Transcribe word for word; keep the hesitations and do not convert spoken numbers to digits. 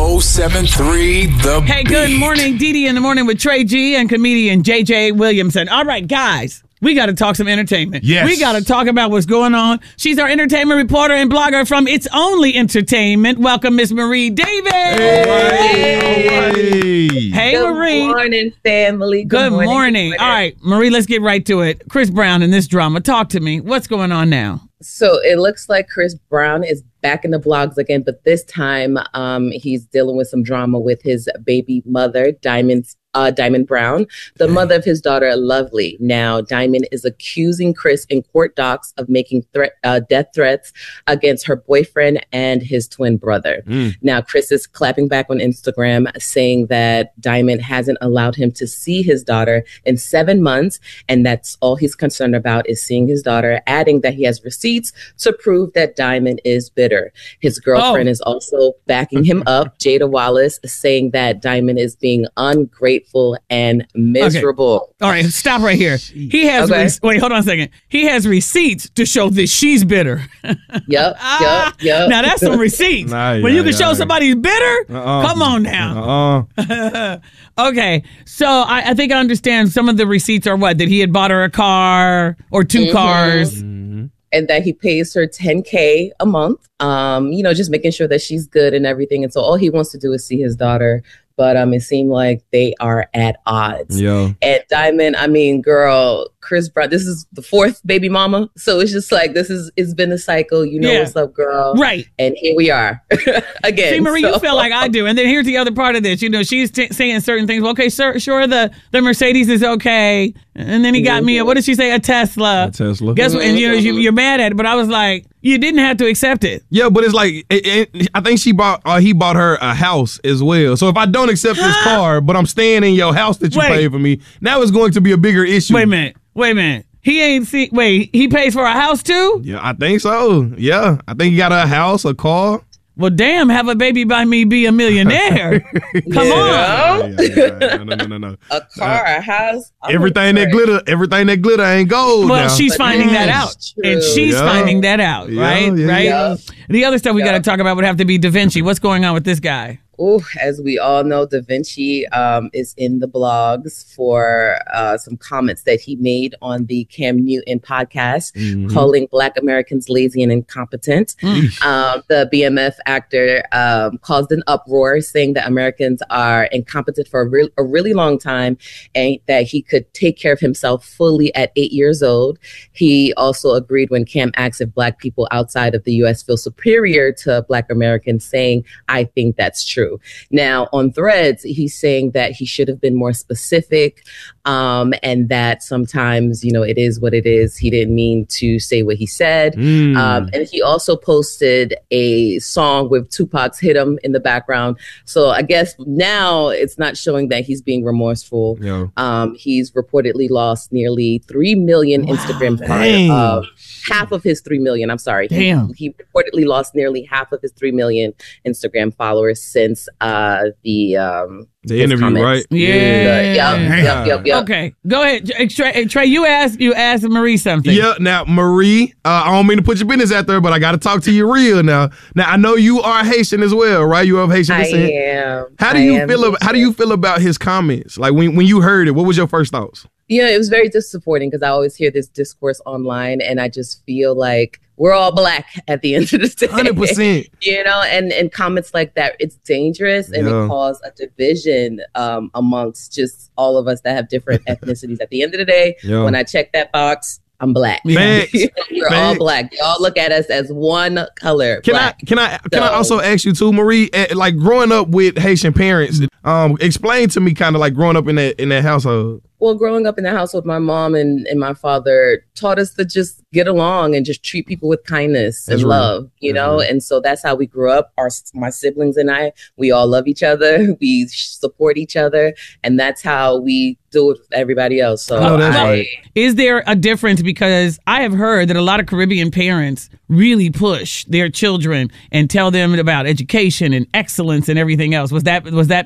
oh seven three The Hey, Beat. good morning. Dee Dee in the morning with Trey G and comedian J J Williamson. All right, guys. We got to talk some entertainment. Yes. We got to talk about what's going on. She's our entertainment reporter and blogger from It's Only Entertainment. Welcome, Miss Marie Davis. Hey, Hey, Good Marie. morning, family. Good, Good, morning. Good All right, Marie, let's get right to it. Chris Brown in this drama. Talk to me. What's going on now? So it looks like Chris Brown is back in the blogs again, but this time um, he's dealing with some drama with his baby mother, Diamond, uh, Diamond Brown, the mother of his daughter, Lovely. Now, Diamond is accusing Chris in court docs of making threat, uh, death threats against her boyfriend and his twin brother. Mm. Now, Chris is clapping back on Instagram, saying that Diamond hasn't allowed him to see his daughter in seven months, and that's all he's concerned about is seeing his daughter, adding that he has receipts to prove that Diamond is bitter. His girlfriend Oh. is also backing him up, Jada Wallace, saying that Diamond is being ungrateful and miserable. All right, stop right here. He has Okay. re- wait, hold on a second. He has receipts to show that she's bitter. Yep, Ah, yep, yep. Now that's some receipts. Nah, when yeah, you can yeah, show yeah. somebody's bitter, Uh-uh. come on now. Uh-uh. Okay, so I, I think I understand some of the receipts are what? That he had bought her a car or two Mhm. cars. And that he pays her ten K a month, um, you know, just making sure that she's good and everything. And so all he wants to do is see his daughter. But um, it seemed like they are at odds. Yo. And Diamond, I mean, girl, Chris Brown, this is the fourth baby mama. So it's just like, this is, it's been a cycle. You know Yeah. what's up, girl. Right. And here we are again. See, Marie, so. you feel like I do. And then here's the other part of this. You know, she's t- saying certain things. Well, okay, sir, sure, the, the Mercedes is okay. And then he got me, a, what did she say? A Tesla. A Tesla. Guess what? And you know, you, you're mad at it. But I was like, you didn't have to accept it. Yeah, but it's like it, it, I think she bought. Uh, he bought her a house as well. So if I don't accept this car, but I'm staying in your house that you Wait. paid for me, now it's going to be a bigger issue. Wait a minute. Wait a minute. He ain't see. Wait, he pays for a house too? Yeah, I think so. Yeah, I think he got a house, a car. Well, damn, have a baby by me, be a millionaire. Come Yeah. on. Yeah, yeah, yeah. No, no, no, no, no. A car, a house. I'm Everything that afraid. glitter, everything that glitter ain't gold. Well, now. she's But finding that out. that's And true. she's Yeah. finding that out, Yeah, right? yeah, right? yeah. The other stuff we Yeah. got to talk about would have to be Da Vinci. What's going on with this guy? Ooh, as we all know, Da Vinci um, is in the blogs for uh, some comments that he made on the Cam Newton podcast, Mhm. calling Black Americans lazy and incompetent. Um, the B M F actor um, caused an uproar, saying that Americans are incompetent for a, re- a really long time and that he could take care of himself fully at eight years old. He also agreed when Cam asked if Black people outside of the U S feel superior to Black Americans, saying, I think that's true. Now, on Threads, he's saying that he should have been more specific um, and that sometimes, you know, it is what it is. He didn't mean to say what he said. Mm. Um, and he also posted a song with Tupac's Hit 'Em in the background. So I guess now it's not showing that he's being remorseful. Yo. Um, he's reportedly lost nearly three million Instagram dang. followers. Uh, half of his three million. I'm sorry. He- Damn. He, reportedly lost nearly half of his three million Instagram followers since uh, the um, The his interview, comments. right? Yeah. The- yep, yep, yep, yep. Okay, go ahead. Trey, Trey, you asked you asked Marie something. Yeah, now Marie, uh, I don't mean to put your business out there, but I got to talk to you real now. Now I know you are Haitian as well, right? You have Haitian I descent. am. How do I you am feel about How do you feel about his comments? Like when when you heard it, what was your first thoughts? Yeah, it was very disappointing because I always hear this discourse online, and I just feel like we're all Black at the end of the day. one hundred percent. You know, and, and comments like that, it's dangerous and Yeah. it causes a division um, amongst just all of us that have different ethnicities. At the end of the day, Yeah. when I check that box, I'm Black. Yeah. Facts. We're all Facts. Black. They all look at us as one color. Can Black. I can I can I So- also ask you too, Marie? eh, Like growing up with Haitian parents, um, explain to me kind of like growing up in that in that household. Well, growing up in the household, my mom and, and my father taught us to just get along and just treat people with kindness That's and right. love, you That's know? right. And so that's how we grew up. Our My siblings and I, we all love each other. We support each other. And that's how we do it with everybody else. So No, that's I, right. Is there a difference? Because I have heard that a lot of Caribbean parents really push their children and tell them about education and excellence and everything else. Was that was that